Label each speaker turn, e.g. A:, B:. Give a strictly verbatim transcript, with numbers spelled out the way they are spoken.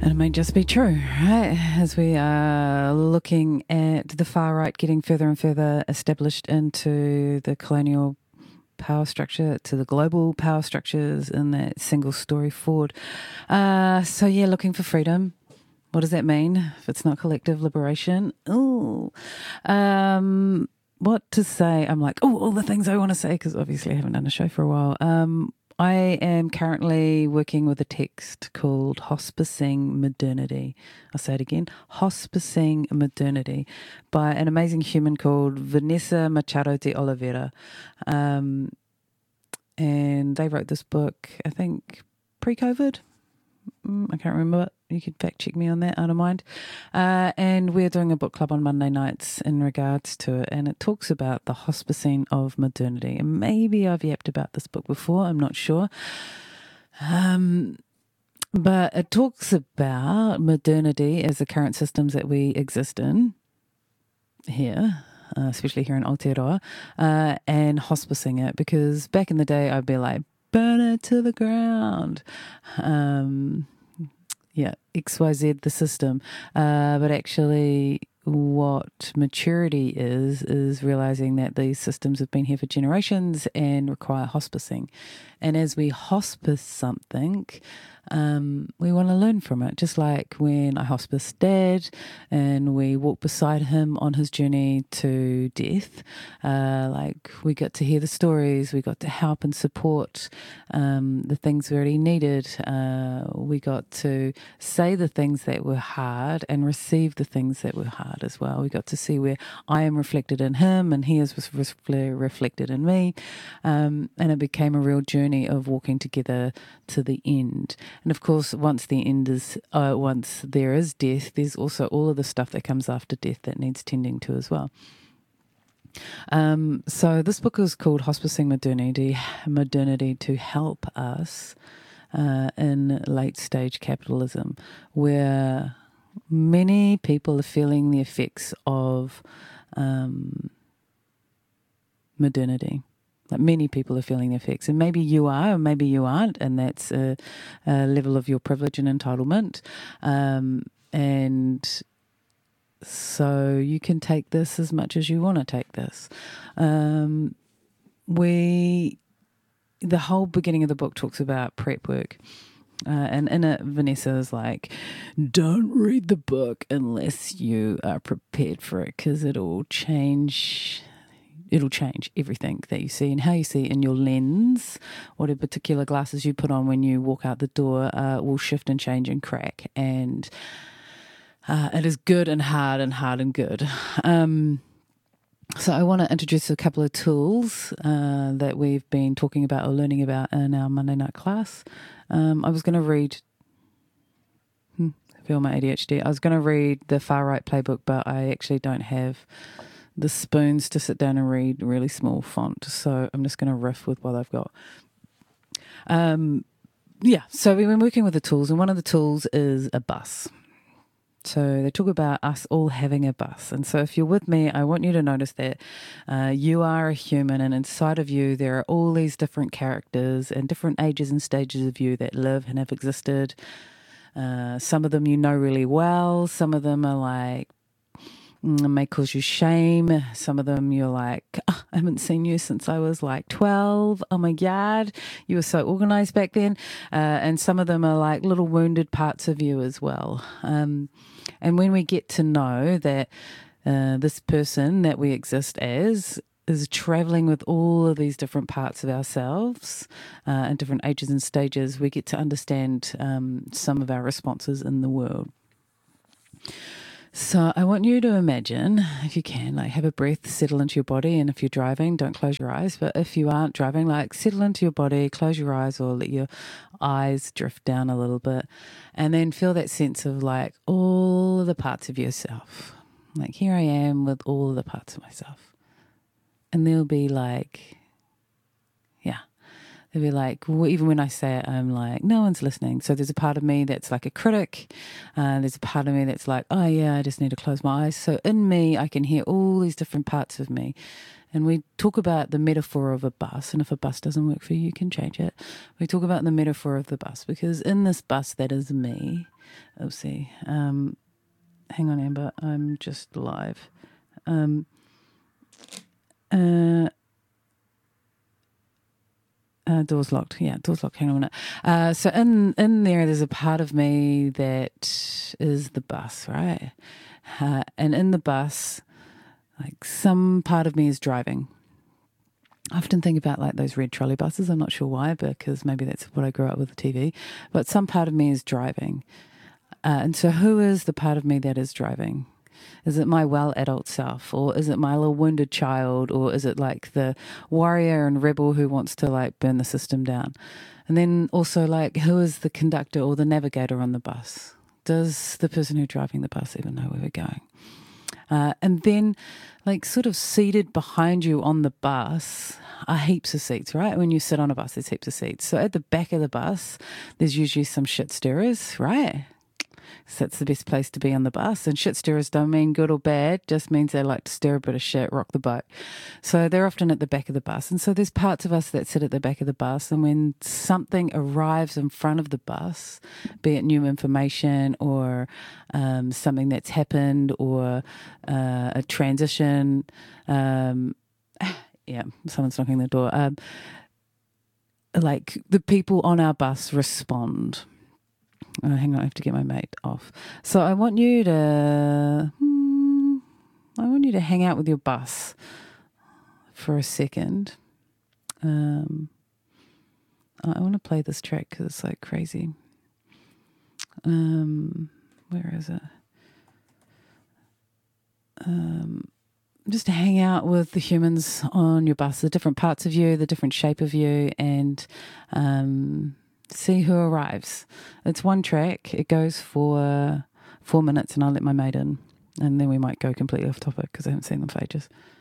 A: And it may just be true, right? As we are looking at the far right getting further and further established into the colonial power structure, to the global power structures in that single story forward. Uh, so yeah, looking for freedom. What does that mean if it's not collective liberation? Ooh. Um, what to say? I'm like, oh, all the things I want to say, because obviously I haven't done a show for a while. Um, I am currently working with a text called Hospicing Modernity. I'll say it again, Hospicing Modernity, by an amazing human called Vanessa Machado de Oliveira. Um, and they wrote this book, I think, pre-COVID. Mm, I can't remember. You could fact check me on that, I don't mind. Uh, and we're doing a book club on Monday nights in regards to it, and it talks about the hospicing of modernity. And maybe I've yapped about this book before, I'm not sure. Um, but it talks about modernity as the current systems that we exist in here, uh, especially here in Aotearoa, uh, and hospicing it, because back in the day I'd be like, burn it to the ground. Um, yeah, X Y Z, the system. Uh, but actually what maturity is, is realizing that these systems have been here for generations and require hospicing. And as we hospice something, um, we want to learn from it. Just like when I hospice Dad and we walked beside him on his journey to death, uh, like we got to hear the stories, we got to help and support um, the things that he needed. Uh, we got to say the things that were hard and receive the things that were hard as well. We got to see where I am reflected in him and he is reflected in me. Um, and it became a real journey of walking together to the end. And of course, once the end is, uh, once there is death, there's also all of the stuff that comes after death that needs tending to as well. Um, so this book is called Hospicing Modernity, Modernity to help us uh, in late stage capitalism, where many people are feeling the effects of um, modernity. Like many people are feeling the effects, and maybe you are, or maybe you aren't, and that's a, a level of your privilege and entitlement. Um, and so you can take this as much as you want to take this. Um, we, the whole beginning of the book talks about prep work. Uh, and in it, Vanessa is like, don't read the book unless you are prepared for it, because it'll change... It'll change everything that you see and how you see in your lens. Whatever particular glasses you put on when you walk out the door uh, will shift and change and crack. And uh, it is good and hard and hard and good. Um, so I want to introduce a couple of tools uh, that we've been talking about or learning about in our Monday night class. Um, I was going to read... Hmm, I feel my A D H D. I was going to read the Far Right Playbook, but I actually don't have the spoons to sit down and read really small font. So I'm just going to riff with what I've got. Um, yeah, so we've been working with the tools, and one of the tools is a bus. So they talk about us all having a bus. And so if you're with me, I want you to notice that uh, you are a human, and inside of you there are all these different characters and different ages and stages of you that live and have existed. Uh, some of them you know really well. Some of them are like, it may cause you shame. Some of them you're like, oh, I haven't seen you since I was like twelve. Oh my God, you were so organized back then. Uh, and some of them are like little wounded parts of you as well. Um, and when we get to know that uh, this person that we exist as is traveling with all of these different parts of ourselves uh, and different ages and stages, we get to understand um, some of our responses in the world. So I want you to imagine, if you can, like have a breath settle into your body. And if you're driving, don't close your eyes. But if you aren't driving, like settle into your body, close your eyes or let your eyes drift down a little bit. And then feel that sense of like all of the parts of yourself. Like here I am with all of the parts of myself. And there'll be like, yeah, They'll be like, well, even when I say it, I'm like, no one's listening. So there's a part of me that's like a critic. Uh, there's a part of me that's like, oh yeah, I just need to close my eyes. So in me, I can hear all these different parts of me. And we talk about the metaphor of a bus, and if a bus doesn't work for you, you can change it. We talk about the metaphor of the bus, because in this bus that is me, oopsie, um, hang on, Amber, I'm just live. Um, uh, uh, door's locked. Yeah, door's locked. Hang on a minute. Uh, so in in there, there's a part of me that is the bus, right? Uh, and in the bus, like some part of me is driving. I often think about like those red trolley buses. I'm not sure why, because maybe that's what I grew up with the T V. But some part of me is driving. Uh, and so who is the part of me that is driving? Is it my well adult self, or is it my little wounded child, or is it like the warrior and rebel who wants to like burn the system down? And then also like who is the conductor or the navigator on the bus? Does the person who's driving the bus even know where we're going? Uh, and then, like, sort of seated behind you on the bus are heaps of seats, right? When you sit on a bus, there's heaps of seats. So at the back of the bus, there's usually some shit stirrers, right? So that's the best place to be on the bus. And shit stirrers don't mean good or bad, just means they like to stir a bit of shit, rock the boat. So they're often at the back of the bus. And so there's parts of us that sit at the back of the bus, and when something arrives in front of the bus, be it new information or um, something that's happened or uh, a transition, um, yeah, someone's knocking the door. Um, like the people on our bus respond. Oh, hang on, I have to get my mate off. So I want you to, hmm, I want you to hang out with your bus for a second. Um, I want to play this track because it's like crazy. Um, where is it? Um, just to hang out with the humans on your bus, the different parts of you, the different shape of you, and um, see who arrives. It's one track. It goes for four minutes, and I'll let my mate in, and then we might go completely off topic because I haven't seen them for ages.